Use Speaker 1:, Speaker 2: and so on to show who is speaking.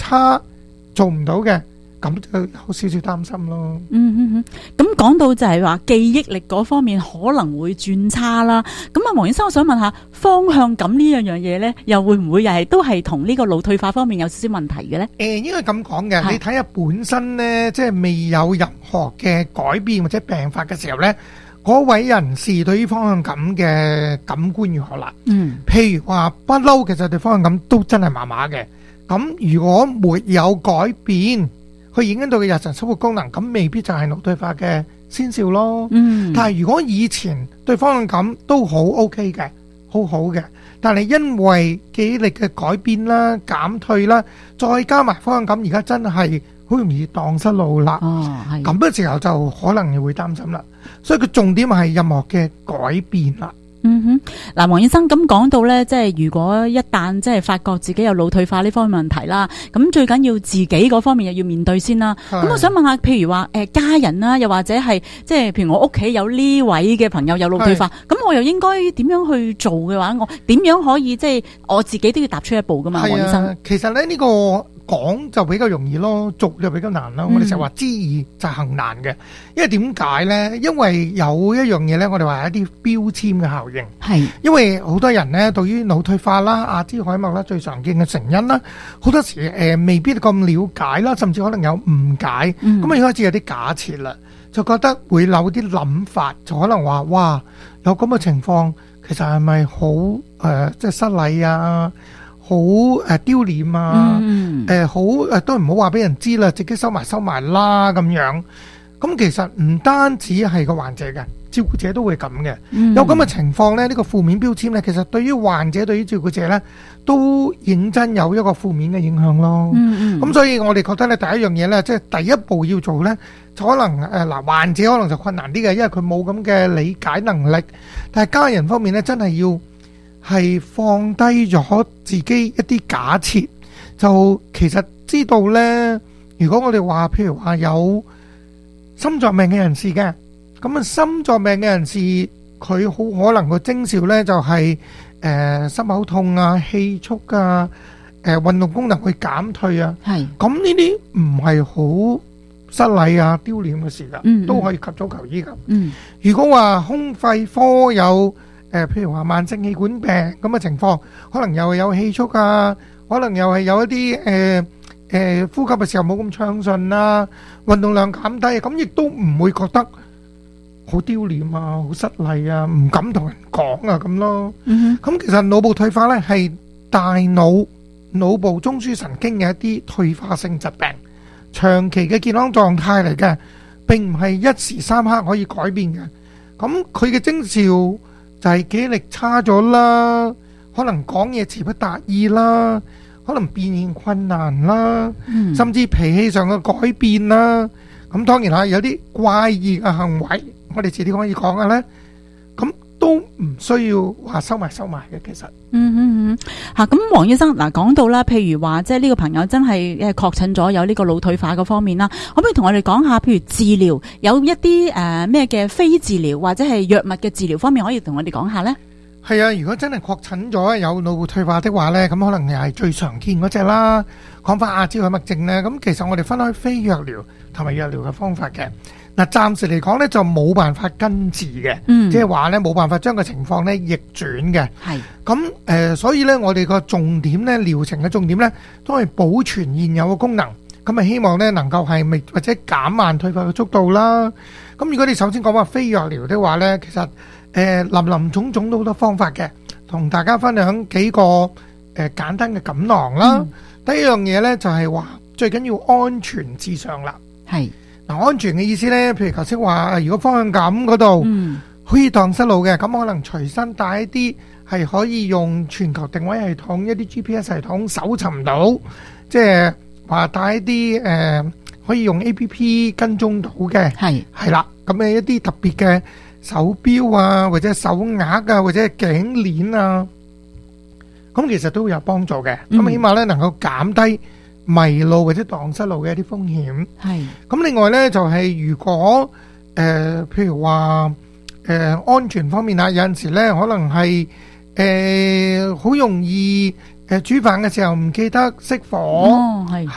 Speaker 1: 差做唔到嘅，咁就有少少擔心咯。
Speaker 2: 咁講到就係話記憶力嗰方面可能會轉差啦。咁啊，黃醫生，我想問下方向感呢樣嘢咧，又會唔會又係都係同呢個腦退化方面有少少問題嘅咧？
Speaker 1: 應該咁講嘅，你睇下本身咧，即係未有任何嘅改變或者病發嘅時候咧，嗰位人士對於方向感嘅感官如何啦？譬如話不嬲，其實對方向感都真係麻麻嘅。咁如果沒有改變，佢影響到嘅日常生活功能，咁未必就係腦退化嘅先兆咯。但係如果以前對方向感都好 OK 嘅，好好嘅，但係因為記憶力嘅改變啦、減退啦，再加埋方向感，而家真係好容易蕩失路啦。咁嘅時候就可能會擔心啦。所以佢重點係任何嘅改變啦。
Speaker 2: 嗱，黃醫生咁講到咧，即係如果一旦即係發覺自己有腦退化呢方面問題啦，咁最緊要自己嗰方面又要面對先啦。咁我想問下，譬如話家人啦，又或者係即係譬如我屋企有呢位嘅朋友有腦退化，咁我又應該點樣去做嘅話，我點樣可以即係我自己都要踏出一步噶嘛？黃醫生，
Speaker 1: 其實咧呢個講就比較容易咯，做就比較難咯。我哋成日話知易就行難嘅，因為點解咧？因為有一樣嘢咧，我哋話一啲標籤嘅效應。因為好多人咧對於腦退化啦、阿茲海默啦最常見嘅成因啦，好多時未必咁了解啦，甚至可能有誤解。咁啊開始有啲假設啦，就覺得會有啲諗法，就可能話哇有咁嘅情況，其實係咪好即係失禮啊？好丟臉啊！好都唔好話俾人知啦，自己收埋啦咁樣。咁其實唔單止係個患者嘅，照顧者都會咁嘅。有咁嘅情況咧，呢個負面標籤咧，其實對於患者對於照顧者咧，都認真有一個負面嘅影響咯。咁所以我哋覺得咧，第一樣嘢咧，即係第一步要做咧，就可能嗱患者可能就困難啲嘅，因為佢冇咁嘅理解能力。但係家人方面咧，真係要係放低咗自己一啲假設，就其實知道呢，如果我哋話譬如話有心臟病嘅人士嘅，咁啊心臟病嘅人士佢好可能個徵兆呢就係心口痛啊、氣促啊、運動功能會減退啊，咁呢啲唔係好失禮啊、丟臉嘅事噶，都可以及早求醫噶。如果話胸肺科有譬如話慢性氣管病咁嘅情況，可能又有氣促啊，可能又係有一啲呼吸嘅時候冇咁暢順啊，運動量減低，咁亦都唔會覺得好丟臉啊、好失禮啊，唔敢同人講啊咁咯。咁其實腦部退化呢係大腦部中樞神經嘅一啲退化性疾病，長期嘅健康狀態嚟嘅，並唔係一時三刻可以改變嘅。咁佢嘅徵兆就係記憶力差咗啦，可能講嘢詞不達意啦，可能變現困難啦，甚至脾氣上嘅改變啦。咁當然啦，有啲怪異嘅行為，我哋遲啲可以講嘅咧，咁都唔需要話收埋嘅。其實，
Speaker 2: 咁黃醫生嗱講到啦，譬如話即係呢個朋友真係確診咗有呢個腦退化嗰方面啦，可唔可以同我哋講下，譬如治療有一啲咩嘅非治療或者係藥物嘅治療方面，可以同我哋講下呢？
Speaker 1: 係啊，如果真係確診咗有腦部退化的話呢，咁可能又係最常見嗰隻啦。講翻阿茲海默症呢，咁其實我哋分開非藥療同埋藥療嘅方法嘅。嗱，暫時嚟講呢，就冇辦法根治嘅，即係話呢冇辦法將個情況呢逆轉嘅。咁所以呢，我哋個重點呢，療程嘅重點呢，都係保存現有嘅功能。咁啊，希望呢能夠係或者減慢退化嘅速度啦。咁如果你首先講話非藥療的話呢，其實林種種都好多方法嘅，同大家分享幾個簡單嘅錦囊啦。第一樣嘢呢，就係話最緊要安全至上啦。嗱，安全嘅意思呢，譬如頭先話，如果方向感嗰度可以蕩失路嘅，咁可能隨身帶一啲係可以用全球定位系統一啲 GPS 系統搜尋到，即係話帶一啲可以用 APP 跟蹤到嘅，係啦，咁嘅一啲特別嘅手錶啊，或者手鐲啊，或者頸鏈啊，咁其實都有幫助嘅。咁起碼咧能夠減低迷路或者蕩失路嘅一啲風險。咁另外咧就係如果譬如話安全方面啊，有陣時咧可能係好容易煮飯嘅時候唔記得熄火。